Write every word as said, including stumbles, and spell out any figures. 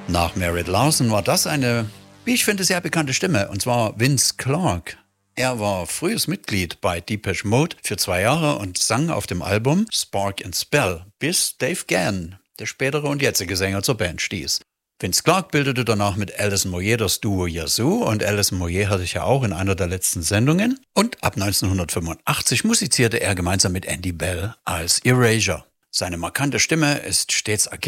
Nach Merritt Larson war das eine, wie ich finde, sehr bekannte Stimme, und zwar Vince Clarke. Er war frühes Mitglied bei Depeche Mode für zwei Jahre und sang auf dem Album Spark and Spell, bis Dave Gann, der spätere und jetzige Sänger, zur Band stieß. Vince Clarke bildete danach mit Alison Moyet das Duo Yazoo, und Alison Moyet hatte ich ja auch in einer der letzten Sendungen. Und ab neunzehnhundertfünfundachtzig musizierte er gemeinsam mit Andy Bell als Erasure. Seine markante Stimme ist stets erkennbar